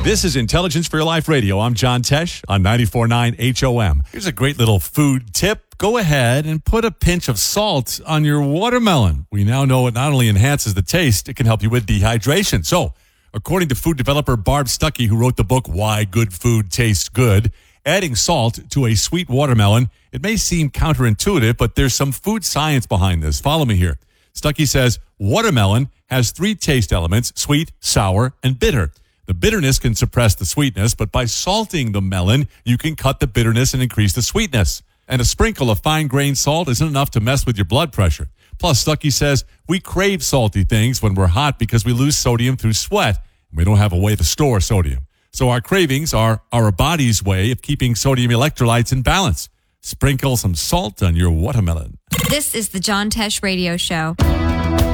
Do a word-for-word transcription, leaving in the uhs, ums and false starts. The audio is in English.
This is Intelligence for Your Life Radio. I'm John Tesh on ninety-four point nine H O M. Here's a great little food tip. Go ahead and put a pinch of salt on your watermelon. We now know it not only enhances the taste, it can help you with dehydration. So, according to food developer Barb Stuckey, who wrote the book Why Good Food Tastes Good, adding salt to a sweet watermelon, it may seem counterintuitive, but there's some food science behind this. Follow me here. Stuckey says watermelon has three taste elements: sweet, sour, and bitter. The bitterness can suppress the sweetness, but by salting the melon, you can cut the bitterness and increase the sweetness. And a sprinkle of fine-grained salt isn't enough to mess with your blood pressure. Plus, Stuckey says we crave salty things when we're hot because we lose sodium through sweat, and we don't have a way to store sodium. So our cravings are our body's way of keeping sodium electrolytes in balance. Sprinkle some salt on your watermelon. This is the John Tesh Radio Show.